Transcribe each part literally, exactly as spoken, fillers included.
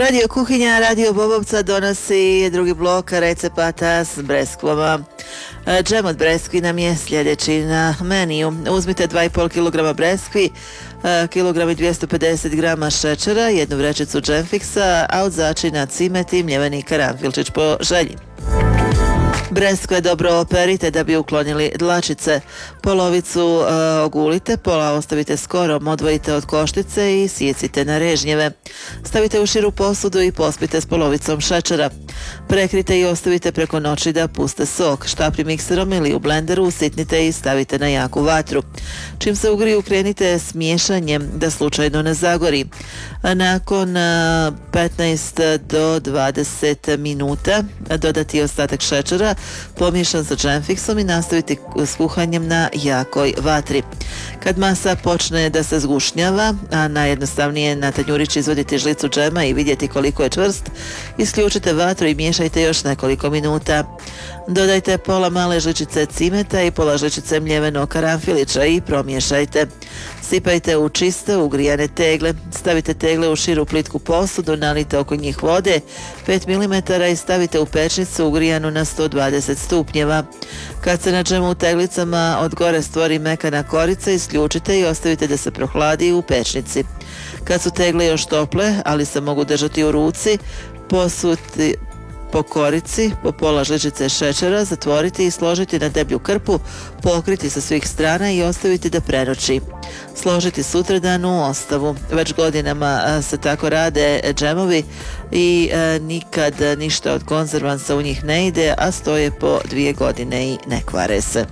Radio kuhinja Radio Bobovca donosi drugi blok recepata s breskvama. Džem od breskvi nam je sljedeći na meniju. Uzmite dva i pol kilograma breskvi, kilogram i dvjesto pedeset grama šećera, jednu vrećicu džemfiksa, a od začina cimet i mljeveni karanfilčić po želji. Breskve dobro operite da bi uklonili dlačice. Polovicu e, ogulite, pola ostavite skorom, odvojite od koštice i sjecite na režnjeve. Stavite u širu posudu i pospite s polovicom šećera. Prekrite i ostavite preko noći da puste sok. Štapri mikserom ili u blenderu usitnite i stavite na jaku vatru. Čim se ugriju, krenite s miješanjem da slučajno ne zagori. Nakon e, petnaest do dvadeset minuta dodati ostatak šećera pomiješan sa džemfiksom i nastaviti s kuhanjem na jakoj vatri. Kad masa počne da se zgušnjava, a najjednostavnije na tanjurić izvoditi žlicu džema i vidjeti koliko je čvrst, isključite vatru i miješajte još nekoliko minuta. Dodajte pola male žličice cimeta i pola žličice mljevenog karanfilića i promiješajte. Sipajte u čiste ugrijane tegle. Stavite tegle u širu plitku posudu, nalite oko njih vode pet milimetara i stavite u pečnicu ugrijanu na sto dvadeset stupnjeva. Kad se na džemu u teglicama od gore stvori mekana korica, isključite i ostavite da se prohladi u pečnici. Kad su tegle još tople, ali se mogu držati u ruci, posuti po korici, po pola žličice šećera, zatvoriti i složiti na deblju krpu, pokriti sa svih strana i ostaviti da prenoći. Složiti sutradan u ostavu. Već godinama se tako rade džemovi i e, nikad ništa od konzervansa u njih ne ide, a stoje po dvije godine i ne kvare se.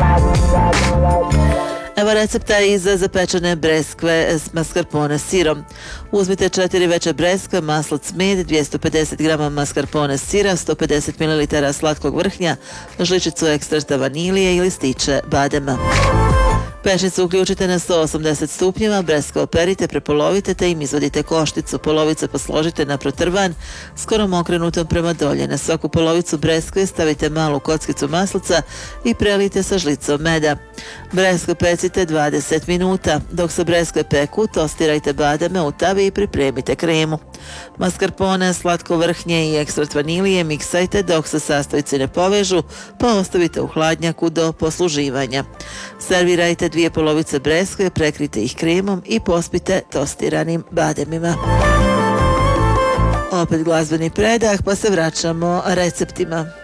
Evo recepta i za zapečene breskve s mascarpone sirom. Uzmite četiri veće breskve, maslac med, dvjesto pedeset grama mascarpone sira, sto pedeset mililitara slatkog vrhnja, žličicu ekstrakta vanilije i listiće badema. Pečnicu uključite na sto osamdeset stupnjeva, breskve operite, prepolovite te im izvodite košticu. Polovice posložite na protrvan, skoro okrenutom prema dolje. Na svaku polovicu breskve stavite malu kockicu maslaca i prelijte sa žlicom meda. Breskve pecite dvadeset minuta. Dok se breskve peku, tostirajte bademe u tavi i pripremite kremu. Mascarpone, slatko vrhnje i ekstrakt vanilije miksajte dok se sastojci ne povežu, pa ostavite u hladnjaku do posluživanja. Servirajte dvije polovice breskve, prekrite ih kremom i pospite tostiranim bademima. Opet glazbeni predah, pa se vraćamo receptima.